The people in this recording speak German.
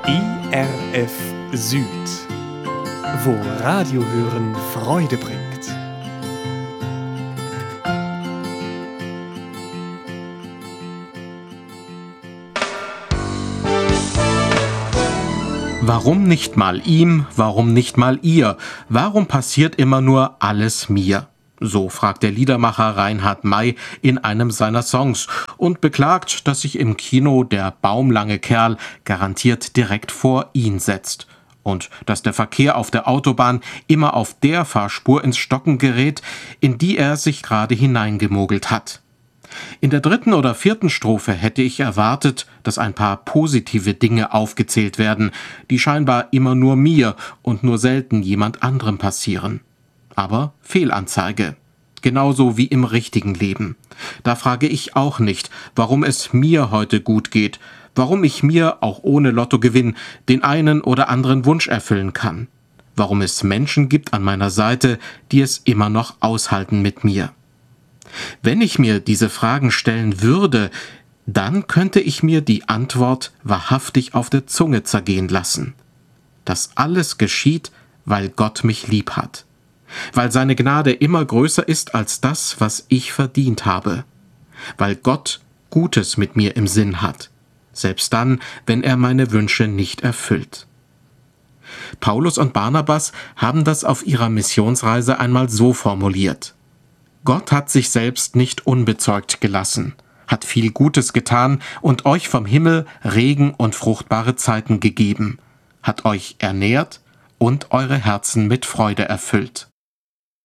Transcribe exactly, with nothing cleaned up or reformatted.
I R F Süd, wo Radiohören Freude bringt. Warum nicht mal ihm, warum nicht mal ihr? Warum passiert immer nur alles mir? So fragt der Liedermacher Reinhard May in einem seiner Songs und beklagt, dass sich im Kino der baumlange Kerl garantiert direkt vor ihn setzt. Und dass der Verkehr auf der Autobahn immer auf der Fahrspur ins Stocken gerät, in die er sich gerade hineingemogelt hat. In der dritten oder vierten Strophe hätte ich erwartet, dass ein paar positive Dinge aufgezählt werden, die scheinbar immer nur mir und nur selten jemand anderem passieren. Aber Fehlanzeige. Genauso wie im richtigen Leben. Da frage ich auch nicht, warum es mir heute gut geht, warum ich mir, auch ohne Lottogewinn, den einen oder anderen Wunsch erfüllen kann. Warum es Menschen gibt an meiner Seite, die es immer noch aushalten mit mir. Wenn ich mir diese Fragen stellen würde, dann könnte ich mir die Antwort wahrhaftig auf der Zunge zergehen lassen. Das alles geschieht, weil Gott mich lieb hat. Weil seine Gnade immer größer ist als das, was ich verdient habe. Weil Gott Gutes mit mir im Sinn hat. Selbst dann, wenn er meine Wünsche nicht erfüllt. Paulus und Barnabas haben das auf ihrer Missionsreise einmal so formuliert. Gott hat sich selbst nicht unbezeugt gelassen, hat viel Gutes getan und euch vom Himmel Regen und fruchtbare Zeiten gegeben, hat euch ernährt und eure Herzen mit Freude erfüllt.